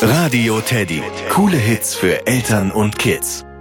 Radio Teddy. Coole Hits für Eltern und Kids.